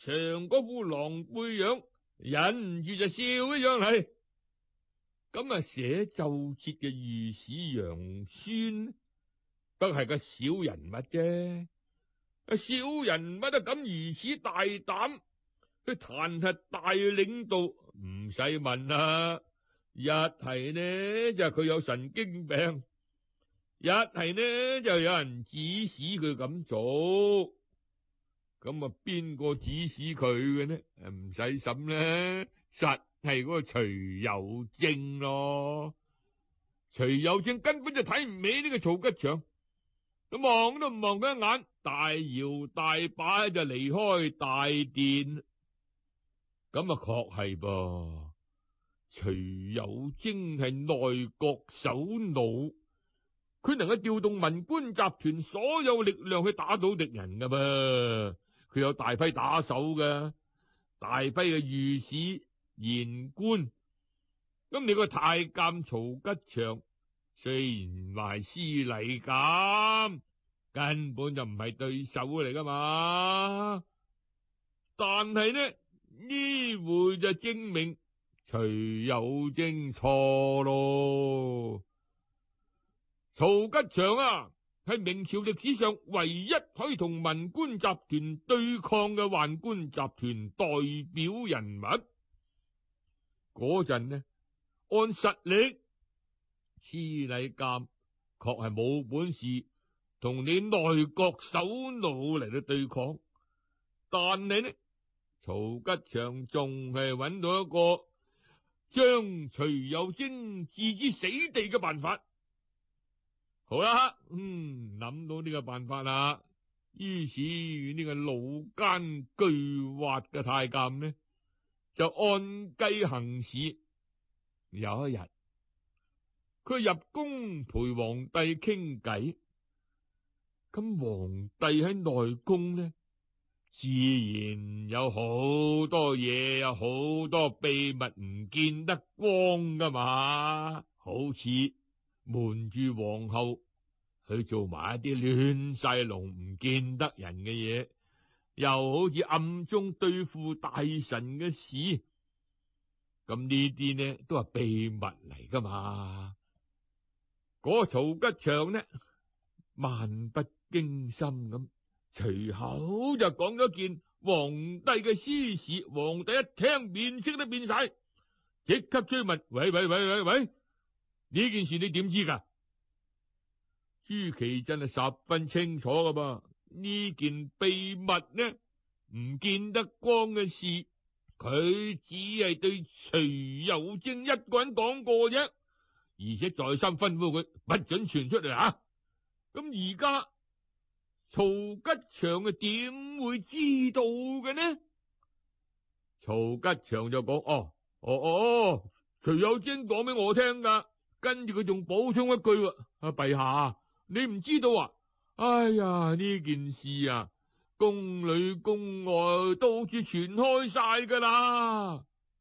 祥嗰副狼狽樣，忍唔住就笑起上嚟。咁啊，寫奏折嘅御史楊孫，不係個小人物啫。小人物都敢如此大膽去彈劾大領導，唔使問啦。一係呢就佢有神經病，一係呢就有人指使佢咁做。咁啊，邊個指使佢嘅呢？唔使審啦，實係嗰個徐有貞咯。徐有貞根本就睇唔起呢個曹吉祥，咁望都唔望佢一眼，大搖大擺就離開大殿。咁啊，確係噃，徐有貞係內閣首腦，佢能夠調動文官集團所有力量去打倒敵人噶噃。佢有大批打手嘅，大批嘅御史言官。咁你個太監曹吉祥雖然話係司禮監，根本就唔係對手嚟噶嘛。但係呢回就證明徐有貞錯咯。曹吉祥啊，係明朝歷史上唯一可以同文官集團對抗嘅宦官集團代表人物。嗰陣呢，按實力，司禮監確係冇本事同你內閣首腦嚟到對抗，但係呢，曹吉祥仲係揾到一個將徐有貞置之死地嘅辦法。好啦，諗到呢個辦法啦。於是呢個老奸巨猾嘅太監呢，就按計行事。有一日，佢入宮陪皇帝傾偈。咁皇帝喺內宮呢，自然有好多嘢，有好多秘密唔見得光噶嘛。好似瞞住皇后去做埋一啲亂晒龍唔見得人嘅嘢，又好似暗中對付大臣嘅事。咁呢啲呢都係秘密嚟噶嘛。嗰個曹吉祥呢，漫不經心咁隨口就講咗件皇帝嘅私事。皇帝一聽面色都變晒，即刻追問：喂，呢件事你點知噶？朱祁鎮係十分清楚噶噃，呢件秘密呢唔見得光嘅事，佢只係對徐有貞一個人講過啫，而且再三吩咐佢不准傳出嚟啊！咁而家曹吉祥係點會知道嘅呢？曹吉祥就講：徐有貞講俾我聽噶。跟住佢仲補充一句：陛下，你唔知道啊？哎呀，呢件事啊，宮裏宮外到處傳開晒噶啦。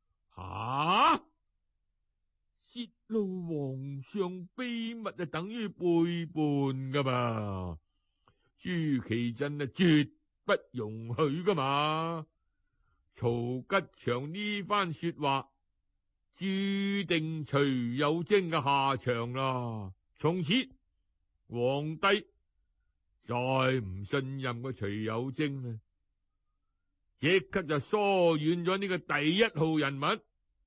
泄露皇上秘密就等於背叛噶嘛。朱祁鎮啊，絕不容許噶嘛。曹吉祥呢番說話，注定徐有貞嘅下場啦。從此皇帝再唔信任個徐有貞啦，即刻就疏遠咗呢個第一號人物。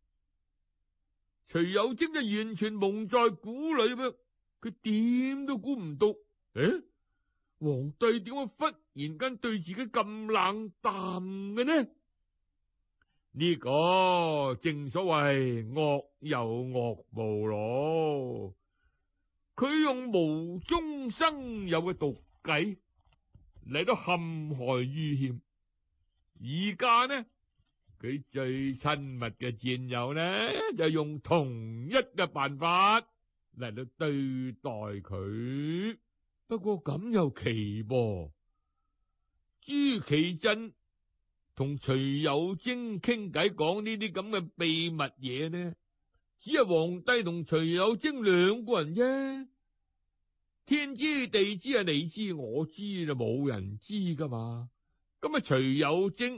徐有貞就完全蒙在鼓裏噃，佢點都估唔到，皇帝點會忽然間對自己咁冷淡嘅呢？呢個正所謂惡有惡報咯，佢用無中生有嘅毒計嚟到陷害于謙。而家呢，佢最親密嘅戰友呢，就用同一嘅辦法嚟到對待佢。不過咁又奇噃，朱祁鎮同徐有貞傾偈講呢啲咁嘅秘密嘢呢，只係皇帝同徐有貞兩個人啫。天知地知啊，你知我知就冇人知噶嘛。咁啊，徐有貞